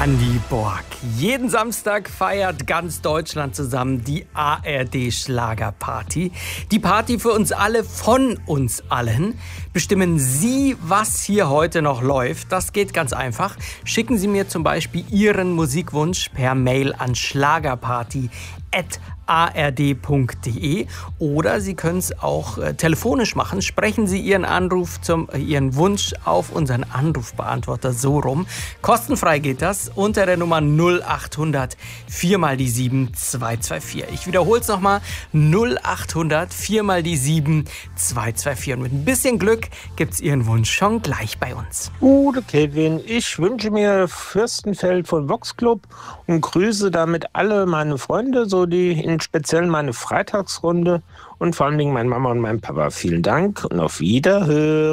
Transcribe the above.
Andy Borg. Jeden Samstag feiert ganz Deutschland zusammen die ARD-Schlagerparty. Die Party für uns alle, von uns allen. Bestimmen Sie, was hier heute noch läuft? Das geht ganz einfach. Schicken Sie mir zum Beispiel Ihren Musikwunsch per Mail an schlagerparty@ard.de oder Sie können es auch telefonisch machen. Sprechen Sie Ihren Ihren Wunsch auf unseren Anrufbeantworter so rum. Kostenfrei geht das unter der Nummer 0800 4 mal die 7 224. Ich wiederhole es nochmal: 0800 4 mal die 7 224. Und mit ein bisschen Glück gibt's Ihren Wunsch schon gleich bei uns. Gute Kevin, ich wünsche mir Fürstenfeld von Vox Club und grüße damit alle meine Freunde, so die in speziell meine Freitagsrunde und vor allen Dingen meine Mama und mein Papa. Vielen Dank und auf Wiederhören.